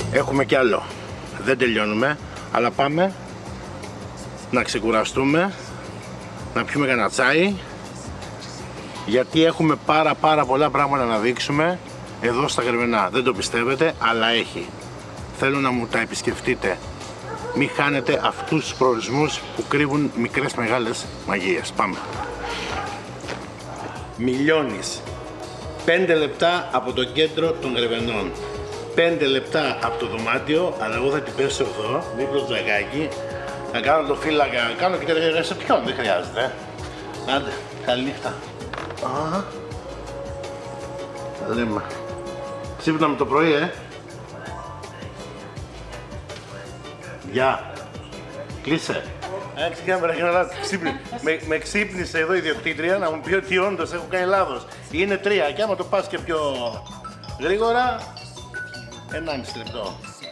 Έχουμε κι άλλο. Δεν τελειώνουμε, αλλά πάμε να ξεκουραστούμε, να πιούμε κανένα τσάι, γιατί έχουμε πάρα πολλά πράγματα να δείξουμε εδώ στα Γερμενά. Δεν το πιστεύετε, αλλά έχει. Θέλω να μου τα επισκεφτείτε. Μην χάνετε αυτούς τους προορισμούς που κρύβουν μικρές μεγάλες μαγείες. Πάμε. Μιλιώνεις. 5 λεπτά από το κέντρο των Γρεβενών. 5 λεπτά από το δωμάτιο, αλλά εγώ θα την πέσω εδώ, δίπλα το τζακάκι. Να κάνω το φύλακα, να κάνω και ρεσεπτιόν, δεν χρειάζεται. Άντε, καληνύχτα. Λέμε. Ξύπναμε το πρωί, Γεια. Κλείσε. Με ξύπνησε εδώ η ιδιοκτήτρια να μου πει ότι όντως έχω κάνει λάθος. Είναι 3 και άμα το πας και πιο γρήγορα, 1,5 λεπτό.